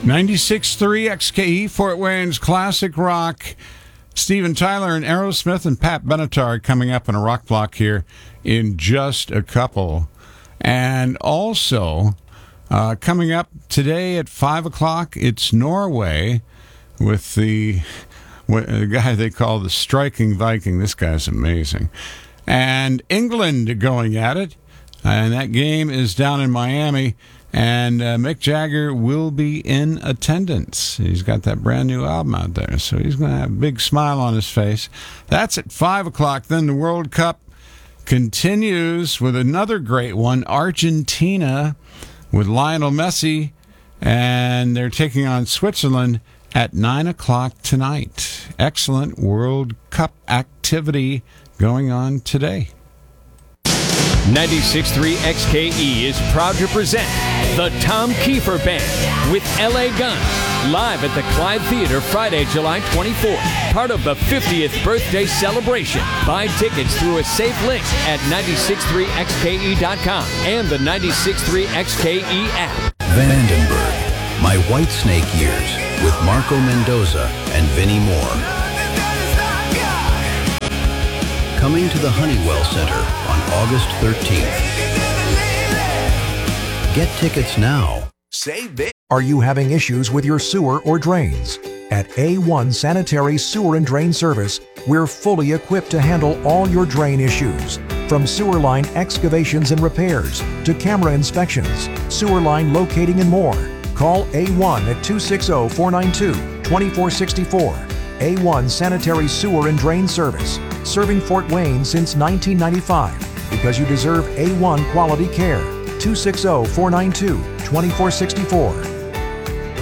96.3 XKE, Fort Wayne's Classic Rock. Steven Tyler and Aerosmith and Pat Benatar coming up in a rock block here in just a couple. And also, coming up today at 5 o'clock, it's Norway with the guy they call the Striking Viking. This guy's amazing. And England going at it. And that game is down in Miami. And Mick Jagger will be in attendance. He's got that brand new album out there, so he's going to have a big smile on his face. That's at 5 o'clock. Then the World Cup continues with another great one, Argentina with Lionel Messi, and they're taking on Switzerland at 9 o'clock tonight. Excellent World Cup activity going on today. 96.3 XKE is proud to present the Tom Kiefer Band with L.A. Guns, live at the Clyde Theater Friday, July 24th, part of the 50th birthday celebration. Buy tickets through a safe link at 963xke.com and the 96.3 XKE app. Vandenberg, My White Snake Years, with Marco Mendoza and Vinnie Moore. Coming to the Honeywell Center on August 13th. Get tickets now. Save it. Are you having issues with your sewer or drains? At A1 Sanitary Sewer and Drain Service, we're fully equipped to handle all your drain issues. From sewer line excavations and repairs to camera inspections, sewer line locating and more. Call A1 at 260-492-2464. A1 Sanitary Sewer and Drain Service, serving Fort Wayne since 1995 because you deserve A1 quality care. 260-492-2464.